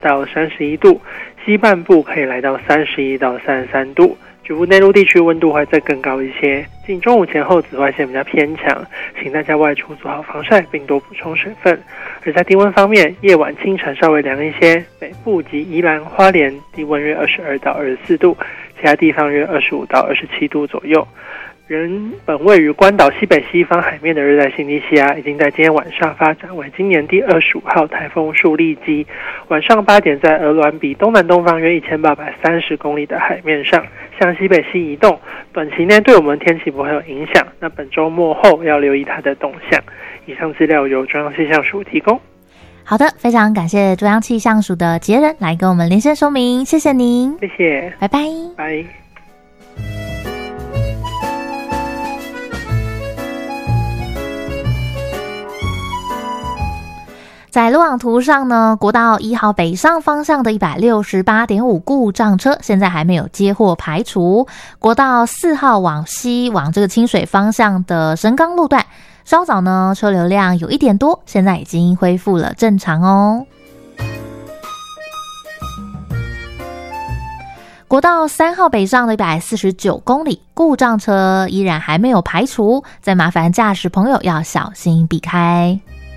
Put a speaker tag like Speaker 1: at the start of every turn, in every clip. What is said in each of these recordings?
Speaker 1: 到31度，西半部可以来到31到33度。局部内陆地区温度会再更高一些。近中午前后紫外线比较偏强，请大家外出做好防晒，并多补充水分。而在低温方面，夜晚清晨稍微凉一些，北部及宜兰花莲低温约22到24度，其他地方约25到27度左右。原本位于关岛西北西方海面的热带性低气压，已经在今天晚上发展为今年第25号台风树立基。晚上8点，在鹅銮鼻东南东方约1830公里的海面上向西北西移动，短期内对我们天气不会有影响。那本周末后要留意它的动向。以上资料由中央气象署提供。
Speaker 2: 好的，非常感谢中央气象署的杰人来跟我们连线说明，谢谢您，
Speaker 1: 谢谢，
Speaker 2: 拜拜，
Speaker 1: 拜。
Speaker 2: 在路网图上呢，国道1号北上方向的 168.5 故障车现在还没有接获排除。国道4号往西往这个清水方向的神冈路段，稍早呢车流量有一点多，现在已经恢复了正常哦。国道3号北上的149公里，故障车依然还没有排除，再麻烦驾驶朋友要小心避开。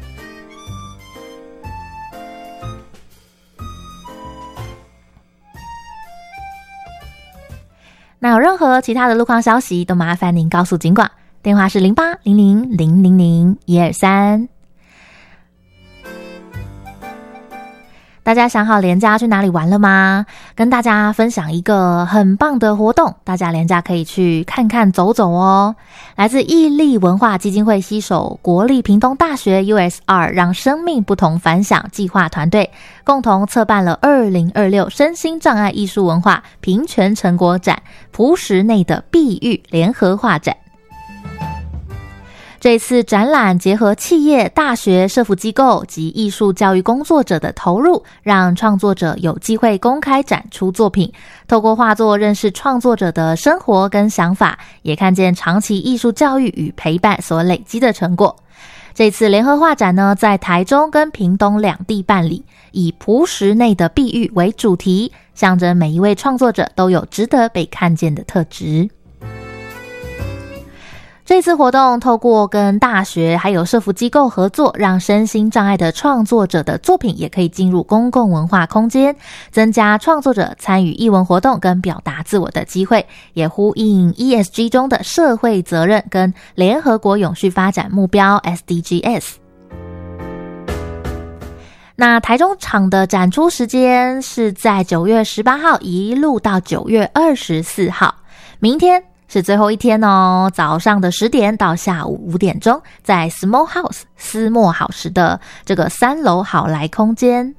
Speaker 2: 那有任何其他的路况消息，都麻烦您告诉警广，电话是0800000123。大家想好连假去哪里玩了吗？跟大家分享一个很棒的活动，大家连假可以去看看走走哦。来自毅力文化基金会携手国立屏东大学 USR 让生命不同凡响计划团队，共同策办了2026身心障碍艺术文化平权成果展璞石内的碧玉联合画展。这次展览结合企业、大学、社福机构及艺术教育工作者的投入，让创作者有机会公开展出作品，透过画作认识创作者的生活跟想法，也看见长期艺术教育与陪伴所累积的成果。这次联合画展呢，在台中跟屏东两地办理，以璞石内的碧玉为主题，象征每一位创作者都有值得被看见的特质。这次活动透过跟大学还有社福机构合作，让身心障碍的创作者的作品也可以进入公共文化空间，增加创作者参与艺文活动跟表达自我的机会，也呼应 ESG 中的社会责任跟联合国永续发展目标 SDGs。那台中场的展出时间是在9月18号一路到9月24号，明天是最后一天哦，早上的10点到下午5点钟，在 Small House 思墨好时的这个3楼好来空间。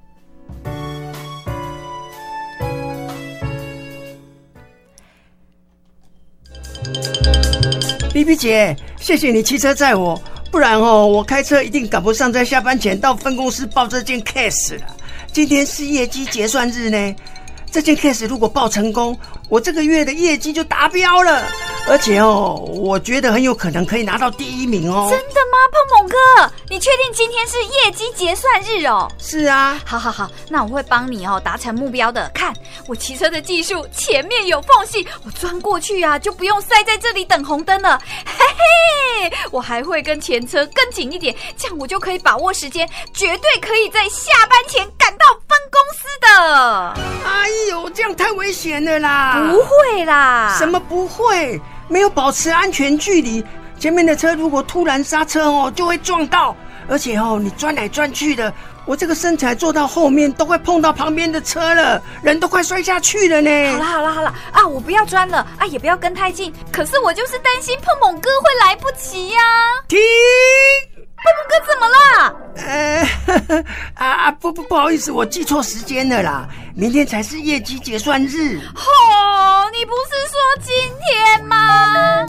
Speaker 3: BB 姐，谢谢你骑车载我，不然我开车一定赶不上在下班前到分公司报这件 case 了。今天是业绩结算日呢，这件 case 如果报成功，我这个月的业绩就达标了，而且我觉得很有可能可以拿到第1名哦。
Speaker 4: 真的吗，碰碰哥？你确定今天是业绩结算日哦？
Speaker 3: 是啊。
Speaker 4: 好，那我会帮你达成目标的。看我骑车的技术，前面有缝隙，我钻过去啊，就不用塞在这里等红灯了。嘿嘿，我还会跟前车更紧一点，这样我就可以把握时间，绝对可以在下班前赶到分公司的。
Speaker 3: 哎呦，这样太危险了啦！
Speaker 4: 不会啦。
Speaker 3: 什么不会？没有保持安全距离，前面的车如果突然刹车就会撞到，而且你钻来钻去的，我这个身材坐到后面都快碰到旁边的车了，人都快摔下去了呢。
Speaker 4: 好了啊，我不要钻了啊，也不要跟太近，可是我就是担心碰碰哥会来不及呀。
Speaker 3: 停！
Speaker 4: 碰碰哥怎么
Speaker 3: 了？不好意思，我记错时间了啦，明天才是业绩结算日。
Speaker 4: 你不是说今天吗？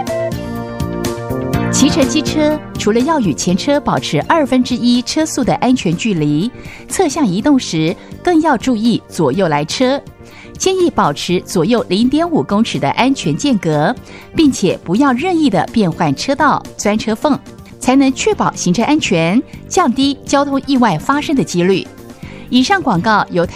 Speaker 5: 骑乘机车除了要与前车保持1/2车速的安全距离，侧向移动时更要注意左右来车，建议保持左右0.5公尺的安全间隔，并且不要任意的变换车道、钻车缝，才能确保行车安全，降低交通意外发生的几率。 以上广告由